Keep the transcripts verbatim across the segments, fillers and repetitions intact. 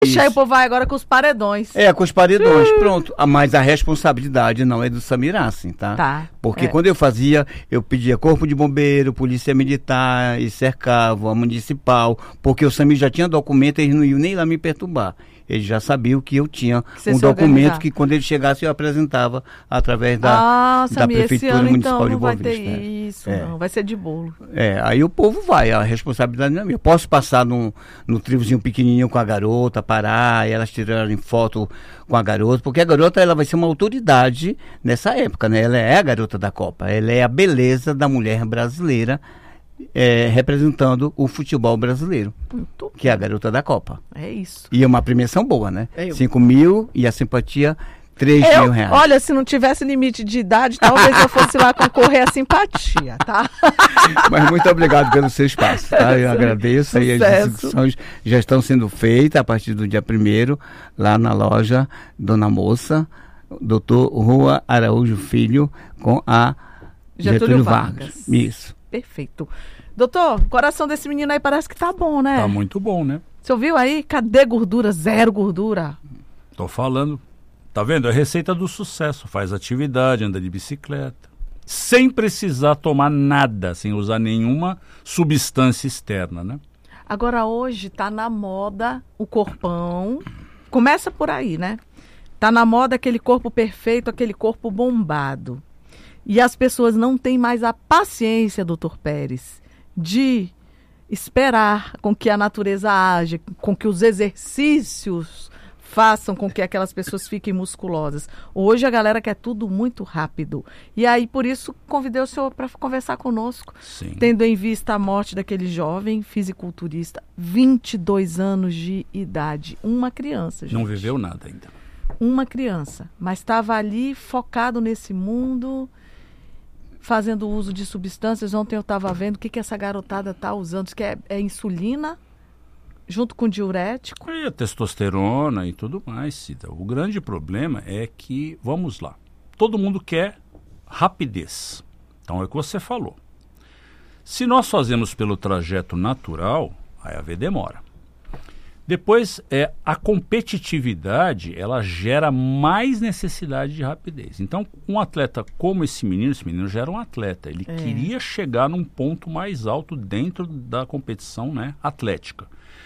Ixi, aí o povo vai agora com os paredões. É, com os paredões, pronto. Ah, mas a responsabilidade não é do Samir Assen, tá? Tá. Porque é. quando eu fazia, eu pedia corpo de bombeiro, polícia militar, e cercavam a municipal, porque o Samir já tinha documento, eles não iam nem lá me perturbar. Eles já sabiam que eu tinha que um documento que quando ele chegasse eu apresentava através da, ah, da Samir, Prefeitura esse ano, Municipal então, de não Boa vai Vista. ter isso, é. não. Vai ser de bolo. É, aí o povo vai, a responsabilidade não é minha. Eu posso passar no, no trivozinho pequenininho com a garota, parar, e elas tirarem foto com a garota, porque a garota ela vai ser uma autoridade nessa época, né? Ela é a garota da Copa, ela é a beleza da mulher brasileira, é, representando o futebol brasileiro, Muito que é a garota da Copa. É isso. E é uma premiação boa, né? É cinco mil e a simpatia três eu, mil reais. Olha, se não tivesse limite de idade, talvez eu fosse lá concorrer a simpatia, tá? Mas muito obrigado pelo seu espaço, tá? Eu agradeço. Aí as inscrições já estão sendo feitas a partir do dia primeiro, lá na loja Dona Moça, doutor Rua Araújo Filho, com a Getúlio, Getúlio Vargas. Vargas. Isso. Perfeito. Doutor, o coração desse menino aí parece que tá bom, né? Tá muito bom, né? Você ouviu aí? Cadê gordura? Zero gordura. Tô falando. Tá vendo? É a receita do sucesso. Faz atividade, anda de bicicleta. Sem precisar tomar nada, sem usar nenhuma substância externa, né? Agora hoje tá na moda o corpão. Começa por aí, né? Tá na moda aquele corpo perfeito, aquele corpo bombado. E as pessoas não têm mais a paciência, doutor Pérez, de esperar com que a natureza haja, com que os exercícios façam com que aquelas pessoas fiquem musculosas. Hoje a galera quer tudo muito rápido. E aí, por isso, convidei o senhor para conversar conosco. Sim. Tendo em vista a morte daquele jovem fisiculturista, vinte e dois anos de idade. Uma criança, gente. Não viveu nada ainda. Uma criança. Mas estava ali focado nesse mundo, fazendo uso de substâncias. Ontem eu estava vendo o que, que essa garotada está usando. Isso que é, é insulina, junto com diurético. E a testosterona e tudo mais, Cida. O grande problema é que, vamos lá, todo mundo quer rapidez. Então é o que você falou. Se nós fazemos pelo trajeto natural, vai haver demora. Depois, é, a competitividade, ela gera mais necessidade de rapidez. Então, um atleta como esse menino, esse menino já era um atleta. Ele é. queria chegar num ponto mais alto dentro da competição, né, atlética.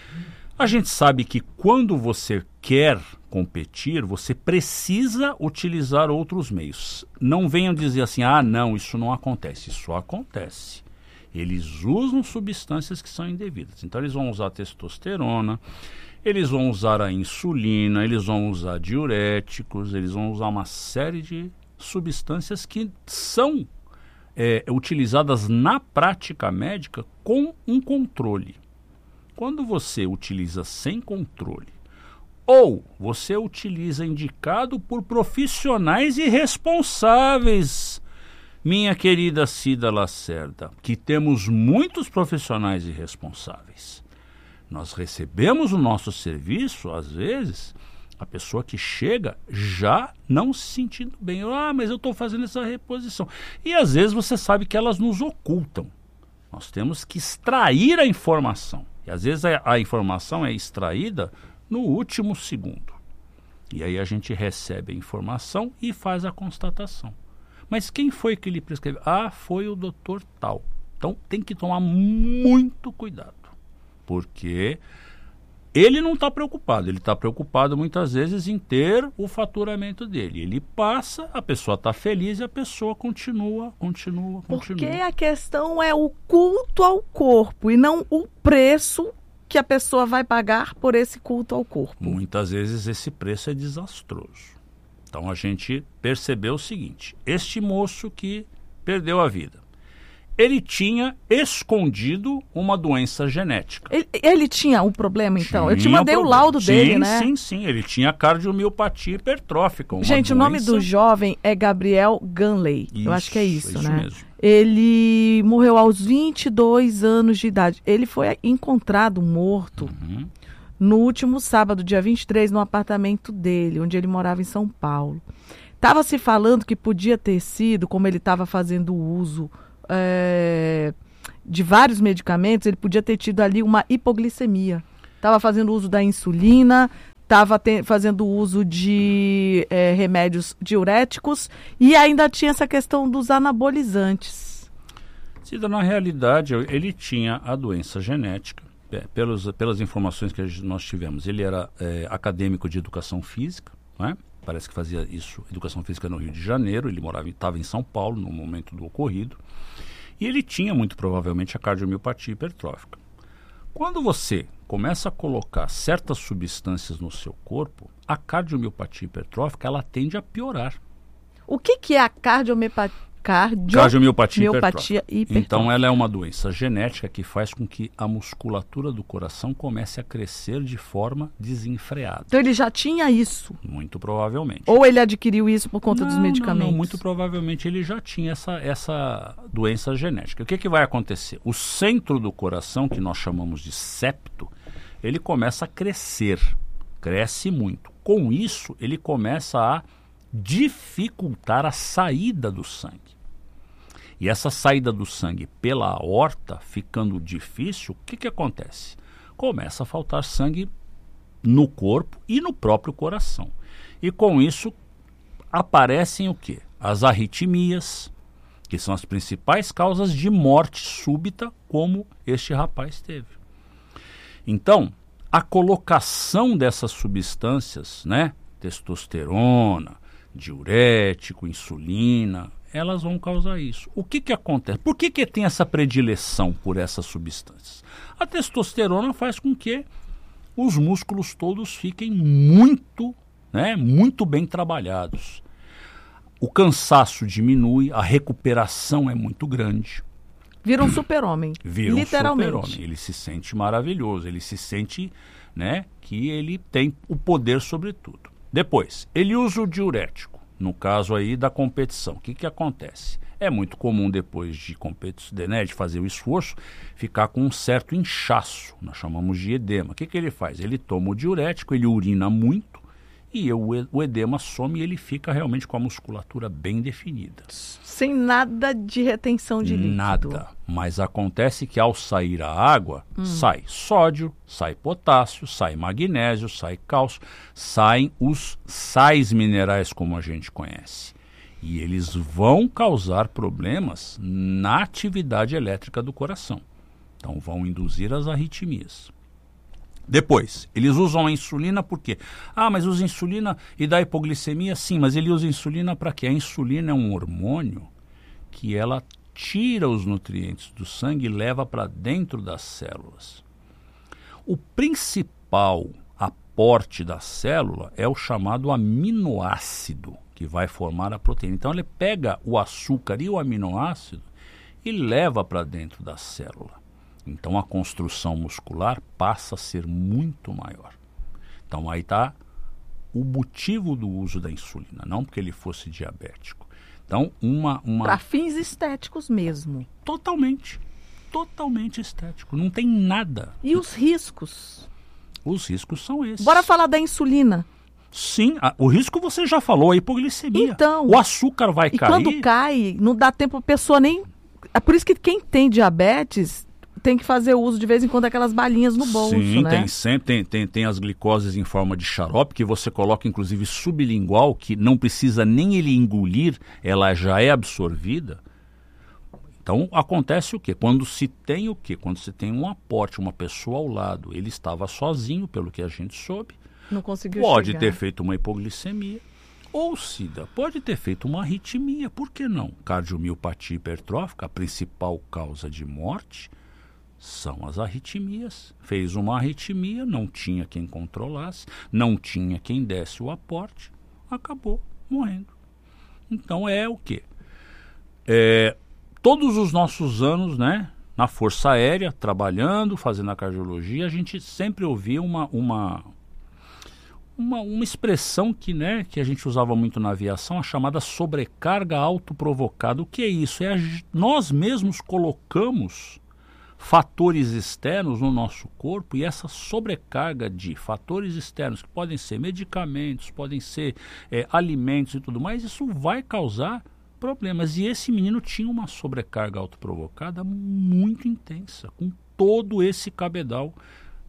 A gente sabe que quando você quer competir, você precisa utilizar outros meios. Não venham dizer assim, ah, não, isso não acontece. Isso acontece. Eles usam substâncias que são indevidas. Então, eles vão usar testosterona, eles vão usar a insulina, eles vão usar diuréticos, eles vão usar uma série de substâncias que são é, utilizadas na prática médica com um controle. Quando você utiliza sem controle, ou você utiliza indicado por profissionais irresponsáveis, minha querida Cida Lacerda, que temos muitos profissionais irresponsáveis. Nós recebemos o nosso serviço, às vezes, a pessoa que chega já não se sentindo bem. Ah, mas eu estou fazendo essa reposição. E às vezes você sabe que elas nos ocultam. Nós temos que extrair a informação. E às vezes a, a informação é extraída no último segundo. E aí a gente recebe a informação e faz a constatação. Mas quem foi que ele prescreveu? Ah, foi o doutor tal. Então tem que tomar muito cuidado, porque ele não está preocupado, ele está preocupado muitas vezes em ter o faturamento dele. Ele passa, a pessoa está feliz e a pessoa continua, continua, continua. Porque a questão é o culto ao corpo e não o preço que a pessoa vai pagar por esse culto ao corpo. Muitas vezes esse preço é desastroso. Então a gente percebeu o seguinte, este moço que perdeu a vida, ele tinha escondido uma doença genética. Ele, ele tinha um problema, então? Tinha Eu te mandei um o laudo sim, dele, né? Sim, sim, ele tinha cardiomiopatia hipertrófica. Uma gente, doença... o nome do jovem é Gabriel Ganley. Isso, eu acho que é isso, isso né? Mesmo. Ele morreu aos vinte e dois anos de idade. Ele foi encontrado morto Uhum. no último sábado, dia vinte e três, no apartamento dele, onde ele morava em São Paulo. Estava se falando que podia ter sido, como ele estava fazendo uso é, de vários medicamentos, ele podia ter tido ali uma hipoglicemia. estava fazendo uso da insulina, estava fazendo uso de é, remédios diuréticos e ainda tinha essa questão dos anabolizantes. Cida, na realidade, ele tinha a doença genética, é, pelos, pelas informações que nós tivemos. Ele era é, acadêmico de educação física, né? Parece que fazia isso, educação física no Rio de Janeiro, ele morava, estava em São Paulo no momento do ocorrido, e ele tinha muito provavelmente a cardiomiopatia hipertrófica. Quando você começa a colocar certas substâncias no seu corpo, a cardiomiopatia hipertrófica, ela tende a piorar. O que, que é a cardiomiopatia? Cardio... Cardiomiopatia Miopatia hipertrófica. hipertrófica. Então, ela é uma doença genética que faz com que a musculatura do coração comece a crescer de forma desenfreada. Então, ele já tinha isso? Muito provavelmente. Ou ele adquiriu isso por conta não, dos medicamentos? Não, não, muito provavelmente ele já tinha essa, essa doença genética. O que, que vai acontecer? O centro do coração, que nós chamamos de septo, ele começa a crescer, cresce muito. Com isso, ele começa a dificultar a saída do sangue. E essa saída do sangue pela aorta, ficando difícil, o que, que acontece? Começa a faltar sangue no corpo e no próprio coração. E com isso aparecem o quê? As arritmias, que são as principais causas de morte súbita, como este rapaz teve. Então, a colocação dessas substâncias, né, testosterona, diurético, insulina, elas vão causar isso. O que que acontece? Por que que tem essa predileção por essas substâncias? A testosterona faz com que os músculos todos fiquem muito, né, muito bem trabalhados. O cansaço diminui, a recuperação é muito grande. Vira um super-homem, Vira literalmente. um super-homem. Ele se sente maravilhoso, ele se sente, né, que ele tem o poder sobre tudo. Depois, ele usa o diurético. No caso aí da competição, o que que acontece? É muito comum depois de competição, de, né, de fazer o esforço, ficar com um certo inchaço, nós chamamos de edema. O que que ele faz? Ele toma o diurético, ele urina muito e o, o edema some e ele fica realmente com a musculatura bem definida. Sem nada de retenção de líquido. Nada, mas acontece que ao sair a água, hum. sai sódio, sai potássio, sai magnésio, sai cálcio, saem os sais minerais como a gente conhece. E eles vão causar problemas na atividade elétrica do coração. Então vão induzir as arritmias. Depois, eles usam a insulina por quê? Ah, mas usa insulina e dá hipoglicemia? Sim, mas ele usa insulina para quê? A insulina é um hormônio que ela tira os nutrientes do sangue e leva para dentro das células. O principal aporte da célula é o chamado aminoácido, que vai formar a proteína. Então ele pega o açúcar e o aminoácido e leva para dentro da célula. Então a construção muscular passa a ser muito maior. Então aí está o motivo do uso da insulina, não porque ele fosse diabético. Então uma... uma... Para fins estéticos mesmo. Totalmente, totalmente estético, não tem nada. E os riscos? Os riscos são esses. Bora falar da insulina. Sim, a, o risco você já falou, a hipoglicemia. Então, o açúcar vai e cair. E quando cai, não dá tempo a pessoa nem... É por isso que quem tem diabetes tem que fazer uso de vez em quando daquelas balinhas no bolso, Sim, né? tem sempre, tem, tem, tem as glicoses em forma de xarope, que você coloca inclusive sublingual, que não precisa nem ele engolir, ela já é absorvida. Então acontece o quê? Quando se tem o quê? Quando se tem um aporte, uma pessoa ao lado, ele estava sozinho, pelo que a gente soube, não conseguiu pode chegar. ter feito uma hipoglicemia, ou Cida, pode ter feito uma arritmia, por que não? Cardiomiopatia hipertrófica, a principal causa de morte, são as arritmias. Fez uma arritmia, não tinha quem controlasse, não tinha quem desse o aporte, acabou morrendo. Então é o quê? É, todos os nossos anos, né, na Força Aérea, trabalhando, fazendo a cardiologia, a gente sempre ouvia uma, uma, uma, uma expressão que, né, que a gente usava muito na aviação, a chamada sobrecarga autoprovocada. O que é isso? É a, nós mesmos colocamos fatores externos no nosso corpo, e essa sobrecarga de fatores externos, que podem ser medicamentos, podem ser é, alimentos e tudo mais, isso vai causar problemas. E esse menino tinha uma sobrecarga autoprovocada muito intensa, com todo esse cabedal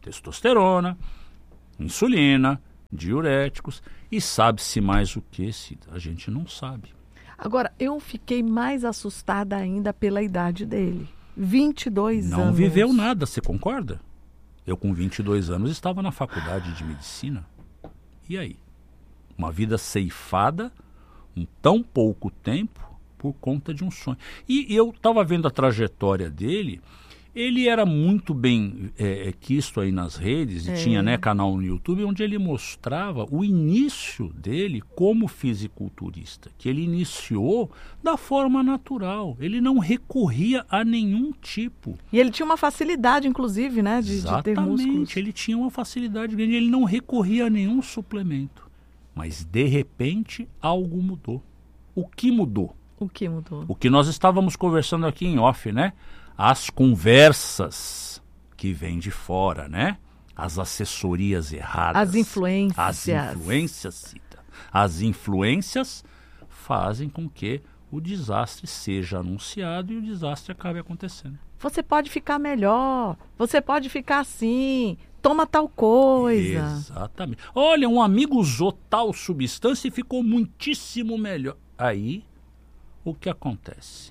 testosterona, insulina, diuréticos, e sabe-se mais o que, Cida? A gente não sabe. Agora, eu fiquei mais assustada ainda pela idade dele. vinte e dois Não anos. Não viveu nada, você concorda? Eu com vinte e dois anos estava na faculdade de medicina. E aí? Uma vida ceifada em tão pouco tempo por conta de um sonho. E eu estava vendo a trajetória dele. Ele era muito bem é, quisto aí nas redes e é. tinha, né, canal no YouTube onde ele mostrava o início dele como fisiculturista, que ele iniciou da forma natural. Ele não recorria a nenhum tipo. E ele tinha uma facilidade, inclusive, né, de, de ter músculos. Exatamente, ele tinha uma facilidade grande, ele não recorria a nenhum suplemento. Mas, de repente, algo mudou. O que mudou? O que mudou? O que nós estávamos conversando aqui em off, né? As conversas que vêm de fora, né? As assessorias erradas. As influências. As influências, Cida. As influências fazem com que o desastre seja anunciado e o desastre acabe acontecendo. Você pode ficar melhor, você pode ficar assim, toma tal coisa. Exatamente. Olha, um amigo usou tal substância e ficou muitíssimo melhor. Aí, o que acontece?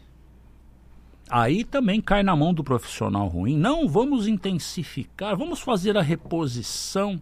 Aí também cai na mão do profissional ruim. Não, vamos intensificar, vamos fazer a reposição.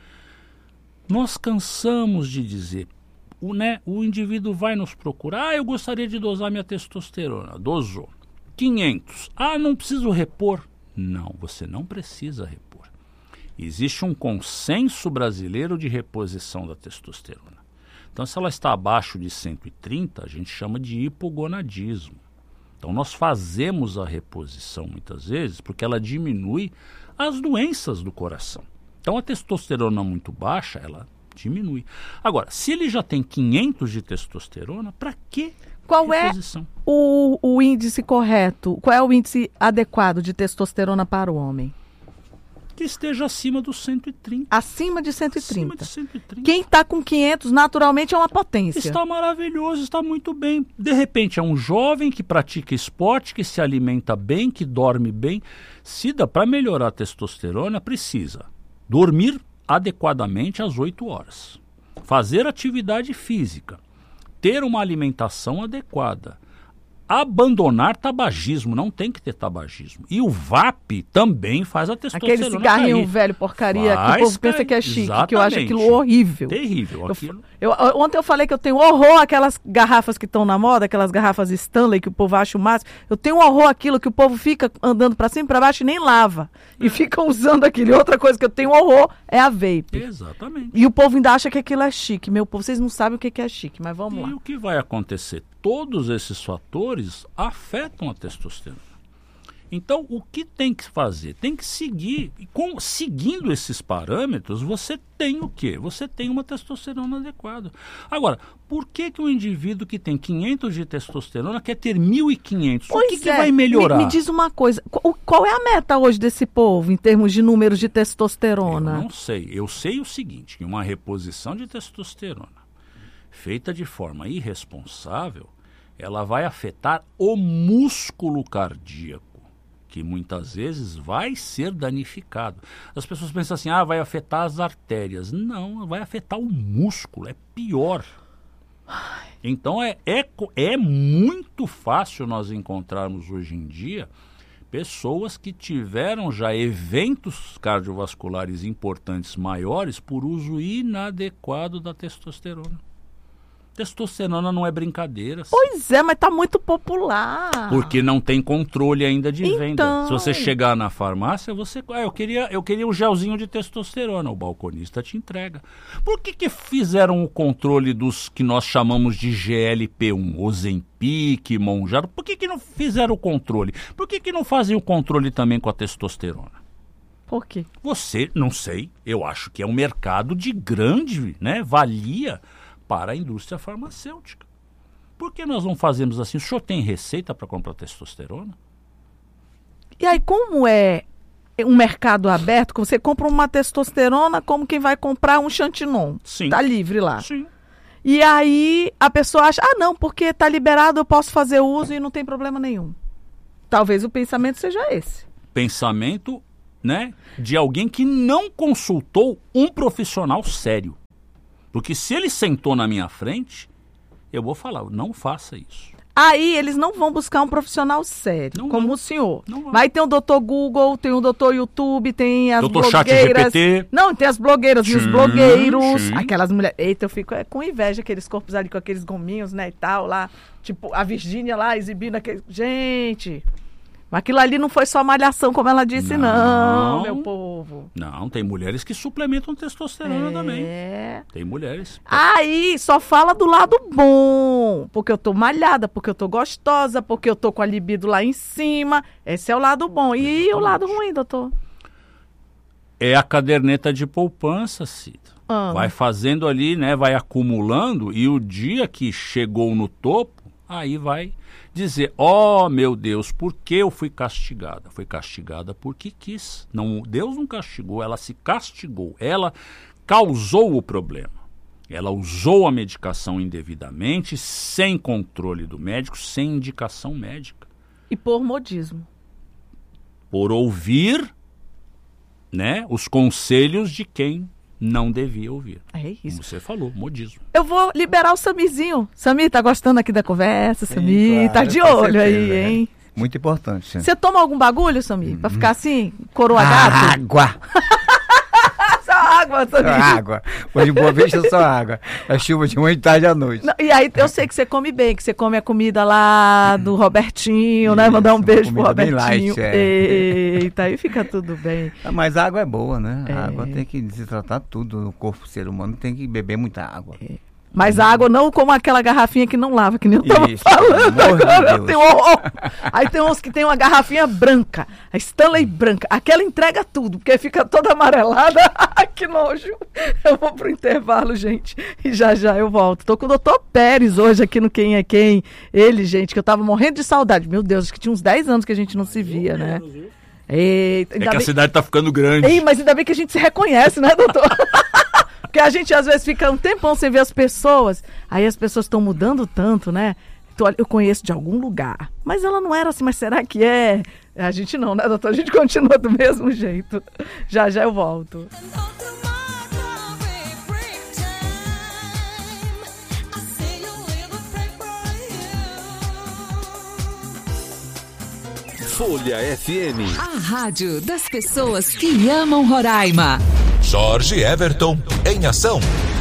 Nós cansamos de dizer, o, né, o indivíduo vai nos procurar, ah, eu gostaria de dosar minha testosterona. Dosou. quinhentos. Ah, não preciso repor. Não, você não precisa repor. Existe um consenso brasileiro de reposição da testosterona. Então, se ela está abaixo de cento e trinta, a gente chama de hipogonadismo. Então, nós fazemos a reposição muitas vezes porque ela diminui as doenças do coração. Então, a testosterona muito baixa, ela diminui. Agora, se ele já tem quinhentos de testosterona, para que Qual reposição? é o, o índice correto? Qual é o índice adequado de testosterona para o homem? Que esteja acima dos cento e trinta. Acima de cento e trinta. Acima de cento e trinta. Quem está com quinhentos naturalmente é uma potência. Está maravilhoso, está muito bem. De repente é um jovem que pratica esporte, que se alimenta bem, que dorme bem. Cida, para melhorar a testosterona, precisa dormir adequadamente às oito horas. Fazer atividade física. Ter uma alimentação adequada. Abandonar tabagismo, não tem que ter tabagismo. E o V A P também faz a testosterona Aquele cigarrinho cair. velho porcaria Faz que o povo pensa cair. que é chique, Exatamente. que eu acho aquilo horrível. Terrível. Aquilo... Eu, eu, ontem eu falei que eu tenho horror àquelas garrafas que estão na moda, aquelas garrafas Stanley que o povo acha o máximo. Eu tenho horror àquilo que o povo fica andando pra cima e pra baixo e nem lava. E é. fica usando aquilo. E outra coisa que eu tenho horror é a vape. Exatamente. E o povo ainda acha que aquilo é chique. Meu povo, vocês não sabem o que que é chique, mas vamos E lá. o que vai acontecer? Todos esses fatores afetam a testosterona. Então, o que tem que fazer? Tem que seguir. E com, seguindo esses parâmetros, você tem o quê? Você tem uma testosterona adequada. Agora, por que, que um indivíduo que tem quinhentos de testosterona quer ter mil e quinhentos? Pois o que, que é, vai melhorar? Me, me diz uma coisa. Qual, qual é a meta hoje desse povo, em termos de números de testosterona? Eu não sei. Eu sei o seguinte, que uma reposição de testosterona feita de forma irresponsável, ela vai afetar o músculo cardíaco, que muitas vezes vai ser danificado. As pessoas pensam assim, ah, vai afetar as artérias. Não, vai afetar o músculo, é pior. Então é, é, é muito fácil nós encontrarmos hoje em dia pessoas que tiveram já eventos cardiovasculares importantes maiores por uso inadequado da testosterona. Testosterona não é brincadeira. Pois é, mas tá muito popular. Porque não tem controle ainda de Então... venda. Se você chegar na farmácia, você... Ah, eu queria, eu queria um gelzinho de testosterona. O balconista te entrega. Por que que fizeram o controle dos que nós chamamos de G L P um? Ozempic, Mounjaro. Por que que não fizeram o controle? Por que que não fazem o controle também com a testosterona? Por quê? Você, não sei. Eu acho que é um mercado de grande, né, valia para a indústria farmacêutica. Por que nós não fazemos assim? O senhor tem receita para comprar testosterona? E aí, como é um mercado aberto, que você compra uma testosterona como quem vai comprar um Xantinon. Sim. Tá livre lá. Sim. E aí a pessoa acha, ah não, porque tá liberado, eu posso fazer uso e não tem problema nenhum. Talvez o pensamento seja esse. Pensamento né, de alguém que não consultou um profissional sério. Porque se ele sentou na minha frente, eu vou falar, não faça isso. Aí eles não vão buscar um profissional sério, Não como vão. o senhor. Não vão. Vai ter o doutor Google, tem o doutor YouTube, tem as Doutor blogueiras. Chat G P T. Não, tem as blogueiras e os Sim, blogueiros. sim. Aquelas mulheres. Eita, eu fico é, com inveja aqueles corpos ali com aqueles gominhos, né, e tal, lá. Tipo, a Virgínia lá exibindo aquele... Gente... Mas aquilo ali não foi só malhação, como ela disse, não, Não. meu povo. Não, tem mulheres que suplementam testosterona também. É. Tem mulheres. Aí, só fala do lado bom. Porque eu tô malhada, porque eu tô gostosa, porque eu tô com a libido lá em cima. Esse é o lado bom. E o lado ruim, doutor? É a caderneta de poupança, Cida. Ah. Vai fazendo ali, né? Vai acumulando e o dia que chegou no topo, aí vai dizer, ó oh, meu Deus, por que eu fui castigada? Foi castigada porque quis. Não, Deus não castigou, ela se castigou. Ela causou o problema. Ela usou a medicação indevidamente, sem controle do médico, sem indicação médica. E por modismo. Por ouvir, né, os conselhos de quem não devia ouvir. É isso. Como você falou, modismo. Eu vou liberar o Samizinho. Sami, tá gostando aqui da conversa? Sim, Sami, claro, tá de com olho certeza, aí, né? hein? Muito importante. Sim. Você toma algum bagulho, Sami? Pra ficar assim, coroa gato? Água! Só água, Só Sami. água. Hoje em Boa Vista só água. É chuva de manhã, de tarde à noite. Não, e aí eu sei que você come bem, que você come a comida lá do Robertinho, né? Mandar um Isso, beijo uma pro comida bem Robertinho. light, é. Eita, aí fica tudo bem. Mas a água é boa, né? A É. água tem que desidratar tudo. O corpo ser humano tem que beber muita água. Mas a água não como aquela garrafinha que não lava, que nem eu tava Isso, falando pelo amor de agora. Deus. Tem um horror. Aí tem uns que tem uma garrafinha branca, a Stanley branca. Aquela entrega tudo, porque fica toda amarelada. Ai, que nojo. Eu vou pro intervalo, gente, e já já eu volto. Tô com o doutor Pérez hoje aqui no Quem é Quem. Ele, gente, que eu tava morrendo de saudade. Meu Deus, acho que tinha uns dez anos que a gente não se via, né? Eita, É ainda que a bem... cidade tá ficando grande. Ei, mas ainda bem que a gente se reconhece, né, doutor? Porque a gente às vezes fica um tempão sem ver as pessoas, aí as pessoas estão mudando tanto, né? Então, olha, eu conheço de algum lugar, mas ela não era assim, mas será que é? A gente não, né, doutor? A gente continua do mesmo jeito. Já, já eu volto. Folha F M. A rádio das pessoas que amam Roraima. Jorge Everton em ação.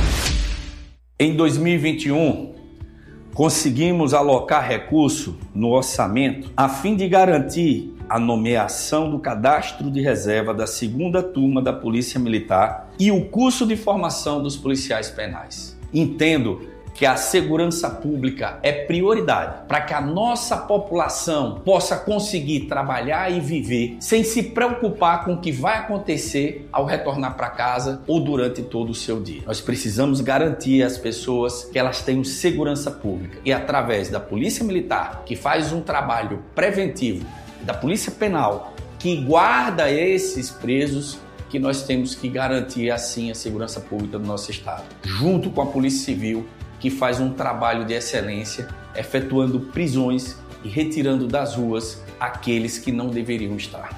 Em dois mil e vinte e um, conseguimos alocar recurso no orçamento a fim de garantir a nomeação do cadastro de reserva da segunda turma da Polícia Militar e o curso de formação dos policiais penais. Entendo que a segurança pública é prioridade para que a nossa população possa conseguir trabalhar e viver sem se preocupar com o que vai acontecer ao retornar para casa ou durante todo o seu dia. Nós precisamos garantir às pessoas que elas tenham segurança pública e através da Polícia Militar, que faz um trabalho preventivo, da Polícia Penal, que guarda esses presos, que nós temos que garantir assim a segurança pública do nosso estado, junto com a Polícia Civil, que faz um trabalho de excelência, efetuando prisões e retirando das ruas aqueles que não deveriam estar.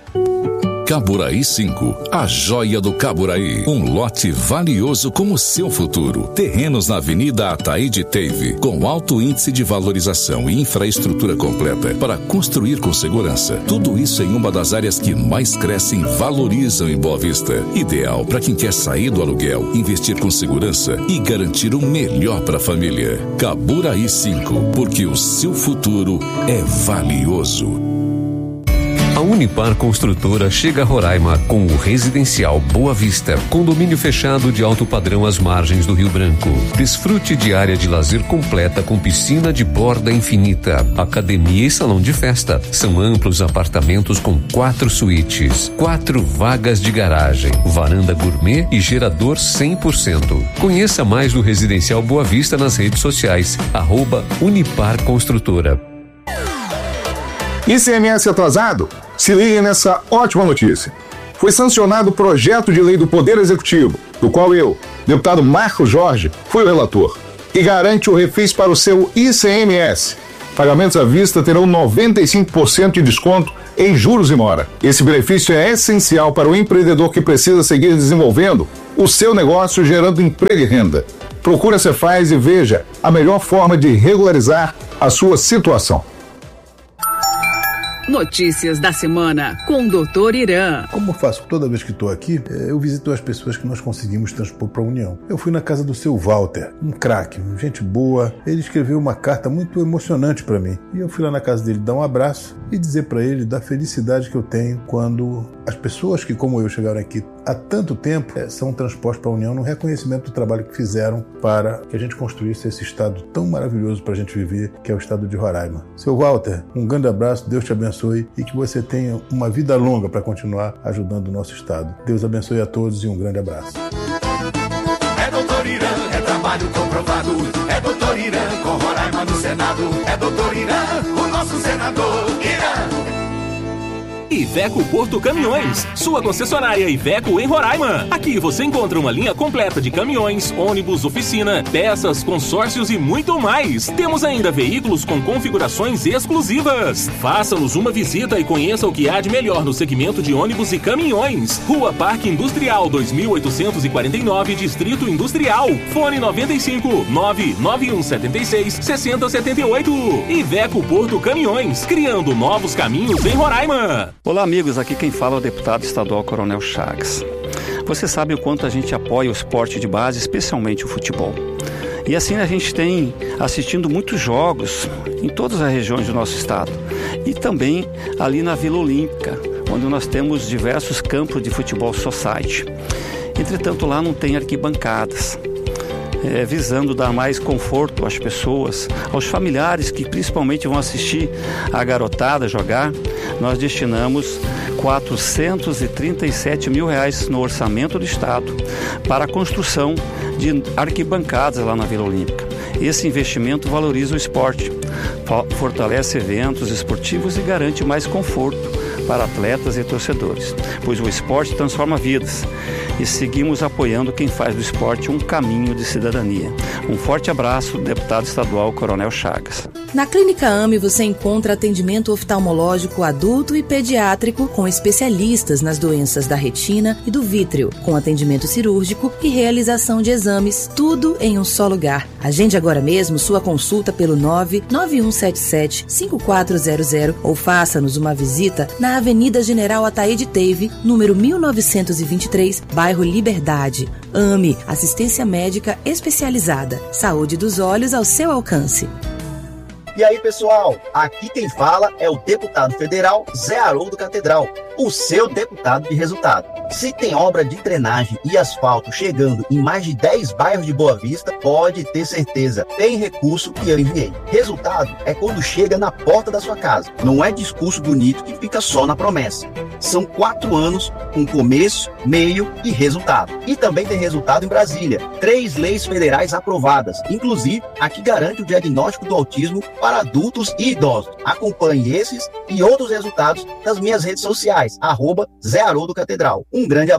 Caburaí cinco, a joia do Caburaí. Um lote valioso como seu futuro. Terrenos na Avenida Ataíde Teve, com alto índice de valorização e infraestrutura completa para construir com segurança. Tudo isso em uma das áreas que mais crescem e valorizam em Boa Vista. Ideal para quem quer sair do aluguel, investir com segurança e garantir o melhor para a família. Caburaí cinco, porque o seu futuro é valioso. A Unipar Construtora chega a Roraima com o Residencial Boa Vista, condomínio fechado de alto padrão às margens do Rio Branco. Desfrute de área de lazer completa com piscina de borda infinita, academia e salão de festa. São amplos apartamentos com quatro suítes, quatro vagas de garagem, varanda gourmet e gerador cem por cento. Conheça mais do Residencial Boa Vista nas redes sociais, arroba Unipar Construtora. I C M S atrasado? Se ligue nessa ótima notícia. Foi sancionado o projeto de lei do Poder Executivo, do qual eu, deputado Marcos Jorge, fui o relator, que garante o refis para o seu I C M S. Pagamentos à vista terão noventa e cinco por cento de desconto em juros e mora. Esse benefício é essencial para o empreendedor que precisa seguir desenvolvendo o seu negócio, gerando emprego e renda. Procure a Cefaz e veja a melhor forma de regularizar a sua situação. Notícias da semana com o doutor Irã. Como eu faço toda vez que estou aqui, eu visito as pessoas que nós conseguimos transpor para a União. Eu fui na casa do seu Walter, um craque, gente boa. Ele escreveu uma carta muito emocionante para mim. E eu fui lá na casa dele dar um abraço e dizer para ele da felicidade que eu tenho quando as pessoas que, como eu, chegaram aqui há tanto tempo, são transpostas para a União no reconhecimento do trabalho que fizeram para que a gente construísse esse estado tão maravilhoso para a gente viver, que é o estado de Roraima. Seu Walter, um grande abraço, Deus te abençoe e que você tenha uma vida longa para continuar ajudando o nosso estado. Deus abençoe a todos e um grande abraço. É doutor Irã, é trabalho comprovado. É doutor Irã, com Roraima no Senado. É doutor Irã, o nosso senador. Irã. Iveco Porto Caminhões, sua concessionária Iveco em Roraima. Aqui você encontra uma linha completa de caminhões, ônibus, oficina, peças, consórcios e muito mais. Temos ainda veículos com configurações exclusivas. Faça-nos uma visita e conheça o que há de melhor no segmento de ônibus e caminhões. Rua Parque Industrial dois mil oitocentos e quarenta e nove, Distrito Industrial. Fone noventa e cinco, nove nove um sete seis, seis zero sete oito. Iveco Porto Caminhões, criando novos caminhos em Roraima. Olá amigos, aqui quem fala é o deputado estadual Coronel Chagas. Você sabe o quanto a gente apoia o esporte de base, especialmente o futebol. E assim a gente tem assistindo muitos jogos em todas as regiões do nosso estado. E também ali na Vila Olímpica, onde nós temos diversos campos de futebol society. Entretanto, lá não tem arquibancadas. É, visando dar mais conforto às pessoas, aos familiares que principalmente vão assistir a garotada jogar, nós destinamos quatrocentos e trinta e sete mil reais no orçamento do estado para a construção de arquibancadas lá na Vila Olímpica. Esse investimento valoriza o esporte, fortalece eventos esportivos e garante mais conforto para atletas e torcedores, pois o esporte transforma vidas e seguimos apoiando quem faz do esporte um caminho de cidadania. Um forte abraço, deputado estadual Coronel Chagas. Na Clínica AME você encontra atendimento oftalmológico adulto e pediátrico com especialistas nas doenças da retina e do vítreo, com atendimento cirúrgico e realização de exames, tudo em um só lugar. Agende agora mesmo sua consulta pelo nove nove um sete sete, cinco quatro zero zero ou faça-nos uma visita na Avenida General Ataíde Teve, número mil novecentos e vinte e três, bairro Liberdade. AME, assistência médica especializada. Saúde dos olhos ao seu alcance. E aí, pessoal, aqui quem fala é o deputado federal Zé Haroldo Catedral, o seu deputado de resultado. Se tem obra de drenagem e asfalto chegando em mais de dez bairros de Boa Vista, pode ter certeza, tem recurso que eu enviei. Resultado é quando chega na porta da sua casa. Não é discurso bonito que fica só na promessa. São quatro anos com começo, meio e resultado. E também tem resultado em Brasília. Três leis federais aprovadas, inclusive a que garante o diagnóstico do autismo para adultos e idosos. Acompanhe esses e outros resultados nas minhas redes sociais, arroba Zé Haroldo Catedral. Um grande abraço.